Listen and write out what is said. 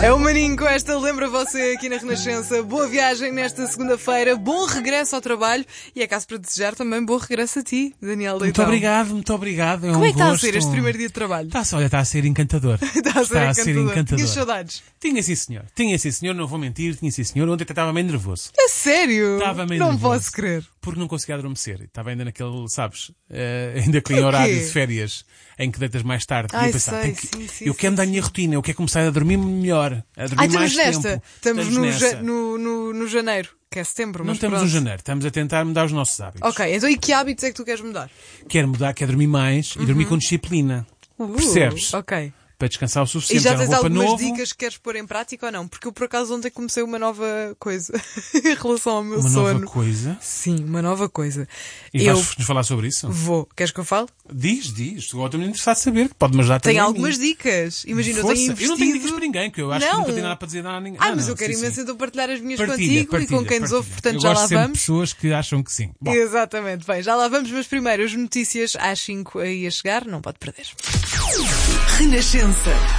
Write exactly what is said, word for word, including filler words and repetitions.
É o Maninho com esta lembra você aqui na Renascença. Boa viagem nesta segunda-feira, bom regresso ao trabalho e é caso para desejar também bom regresso a ti, Daniel Leitão. Muito obrigado, muito obrigado. É Como um é que está gosto. a ser este primeiro dia de trabalho? Está, olha, está a ser encantador. Está a ser está encantador. A ser encantador. Tinhas saudades? Tinha sim, senhor. Tinha sim, senhor. Não vou mentir. Tinha sim, senhor. Ontem até estava meio nervoso. É sério? Estava meio Não nervoso. posso crer. Porque não conseguia adormecer. Estava ainda naquele, sabes, eh, ainda com horário de férias em que deitas mais tarde. Ai, e eu pensava, sei, tenho que, sim, sim, eu sim, quero mudar a sim. minha rotina. Eu quero começar a dormir melhor. A dormir Ah, estamos mais nesta. tempo. Estamos, no, nessa. ja- no, no, no janeiro, que é setembro, Não mas estamos pronto. no janeiro. Estamos a tentar mudar os nossos hábitos. Ok, então e que hábitos é que tu queres mudar? Quero mudar, quero dormir mais e dormir com disciplina. Uh, Percebes? Ok. Para descansar o E suficiente. já Era tens roupa algumas novo. dicas que queres pôr em prática ou não? Porque eu por acaso ontem comecei uma nova coisa em relação ao meu Uma sono. nova coisa. Sim, uma nova coisa. E eu vais-nos falar sobre isso? vou. Queres que eu fale? Diz, diz. Estou muito interessado em saber. Pode-me ajudar também. Tenho a algumas mim. dicas. Imagina, Força. eu tenho investido... Eu não tenho dicas para ninguém, que eu acho Não. que nunca tenho nada para dizer a ninguém. Ah, Ah, mas não, eu quero sim, imenso sim. então partilhar as minhas Partilha, contigo partilha, e com quem nos partilha. ouve, portanto eu já gosto lá sempre vamos. de pessoas que acham que sim. Bom, Exatamente, bem, já lá vamos, mas primeiro as notícias às cinco aí a chegar, não pode perder. Renascença.